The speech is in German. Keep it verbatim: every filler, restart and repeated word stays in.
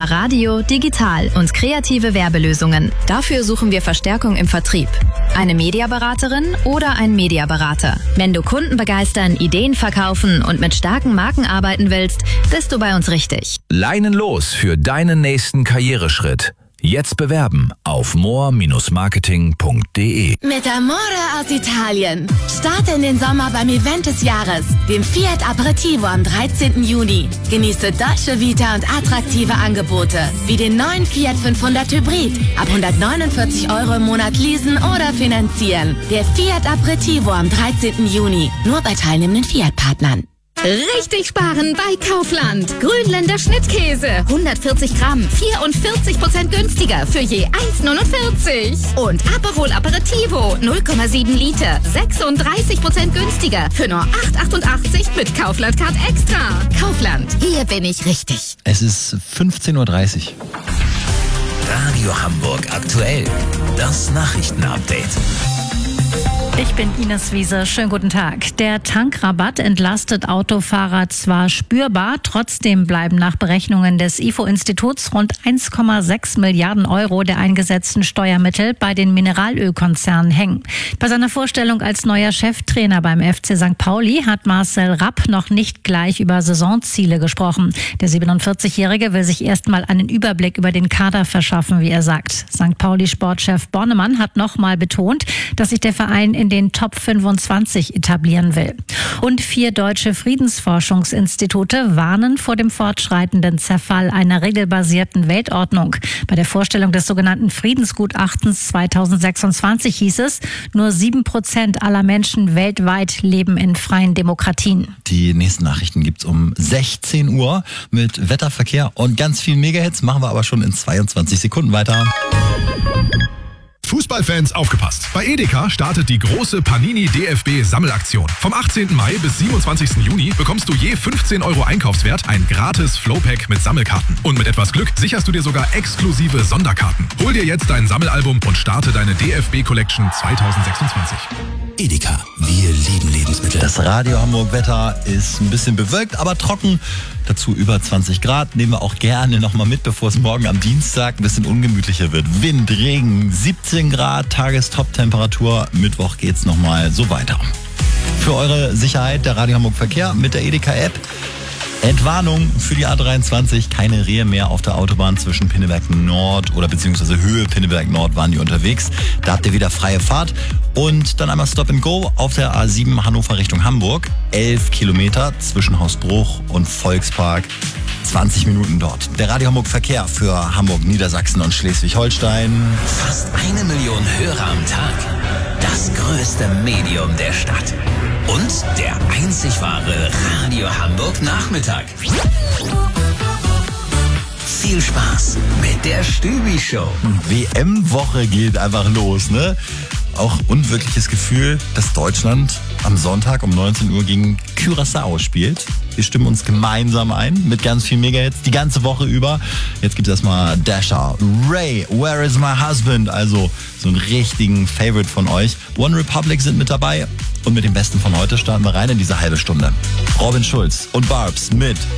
Radio, digital und kreative Werbelösungen. Dafür suchen wir Verstärkung im Vertrieb. Eine Mediaberaterin oder ein Mediaberater. Wenn du Kunden begeistern, Ideen verkaufen und mit starken Marken arbeiten willst, bist du bei uns richtig. Leinen los für deinen nächsten Karriereschritt. Jetzt bewerben auf more Bindestrich marketing punkt de. Mit Amore aus Italien. Starte in den Sommer beim Event des Jahres, dem Fiat Aperitivo am dreizehnten Juni. Genieße Dolce Vita und attraktive Angebote, wie den neuen Fiat fünfhundert Hybrid. Ab hundertneunundvierzig Euro im Monat leasen oder finanzieren. Der Fiat Aperitivo am dreizehnten Juni. Nur bei teilnehmenden Fiat-Partnern. Richtig sparen bei Kaufland. Grünländer Schnittkäse. hundertvierzig Gramm. vierundvierzig Prozent günstiger für je eins Komma neunundvierzig. Und Aperol Aperitivo. null Komma sieben Liter. sechsunddreißig Prozent günstiger für nur acht Komma achtundachtzig mit Kaufland Card Extra. Kaufland. Hier bin ich richtig. Es ist fünfzehn Uhr dreißig. Radio Hamburg aktuell. Das Nachrichtenupdate. Ich bin Ines Wiese. Schönen guten Tag. Der Tankrabatt entlastet Autofahrer zwar spürbar, trotzdem bleiben nach Berechnungen des I F O-Instituts rund eins Komma sechs Milliarden Euro der eingesetzten Steuermittel bei den Mineralölkonzernen hängen. Bei seiner Vorstellung als neuer Cheftrainer beim F C Sankt Pauli hat Marcel Rapp noch nicht gleich über Saisonziele gesprochen. Der siebenundvierzigjährige will sich erst mal einen Überblick über den Kader verschaffen, wie er sagt. Sankt Pauli-Sportchef Bornemann hat noch mal betont, dass sich der Verein in den Top fünfundzwanzig etablieren will. Und vier deutsche Friedensforschungsinstitute warnen vor dem fortschreitenden Zerfall einer regelbasierten Weltordnung. Bei der Vorstellung des sogenannten Friedensgutachtens zweitausendsechsundzwanzig hieß es, nur sieben Prozent aller Menschen weltweit leben in freien Demokratien. Die nächsten Nachrichten gibt's um sechzehn Uhr mit Wetterverkehr und ganz vielen Megahits. Machen wir aber schon in zweiundzwanzig Sekunden weiter. Fußballfans aufgepasst. Bei Edeka startet die große Panini D F B-Sammelaktion. Vom achtzehnten Mai bis siebenundzwanzigsten Juni bekommst du je fünfzehn Euro Einkaufswert ein gratis Flowpack mit Sammelkarten. Und mit etwas Glück sicherst du dir sogar exklusive Sonderkarten. Hol dir jetzt dein Sammelalbum und starte deine D F B-Collection zweitausendsechsundzwanzig. Edeka, wir lieben Lebensmittel. Das Radio Hamburg Wetter ist ein bisschen bewölkt, aber trocken. Dazu über zwanzig Grad. Nehmen wir auch gerne nochmal mit, bevor es morgen am Dienstag ein bisschen ungemütlicher wird. Wind, Regen, siebzehn Grad, Tagestop-Temperatur. Mittwoch geht's nochmal so weiter. Für eure Sicherheit der Radio Hamburg Verkehr mit der Edeka-App. Entwarnung für die A dreiundzwanzig, keine Rehe mehr auf der Autobahn zwischen Pinneberg Nord oder beziehungsweise Höhe Pinneberg Nord waren die unterwegs. Da habt ihr wieder freie Fahrt. Und dann einmal Stop and Go auf der A sieben Hannover Richtung Hamburg. elf Kilometer zwischen Hausbruch und Volkspark. zwanzig Minuten dort. Der Radio Hamburg Verkehr für Hamburg, Niedersachsen und Schleswig-Holstein. Fast eine Million Hörer am Tag. Das größte Medium der Stadt. Und der einzig wahre Radio Hamburg Nachmittag. Viel Spaß mit der Stübi-Show. W M-Woche geht einfach los, ne? Auch unwirkliches Gefühl, dass Deutschland am Sonntag um neunzehn Uhr gegen Curaçao spielt. Wir stimmen uns gemeinsam ein mit ganz vielen Megahits die ganze Woche über. Jetzt gibt es erstmal Dasher, Ray, Where is my husband? Also so einen richtigen Favorite von euch. One Republic sind mit dabei und mit dem Besten von heute starten wir rein in diese halbe Stunde. Robin Schulz und Barbs mit